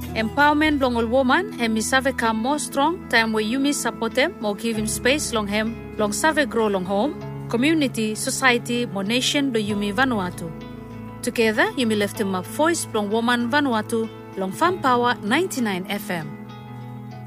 Empowerment long all woman, hemi save come more strong, time where you support them, more give him space long him, long save grow long home, community, society, more nation do Yumi Vanuatu. Together, Yumi left him a voice long woman Vanuatu, long Farm Power 99 FM.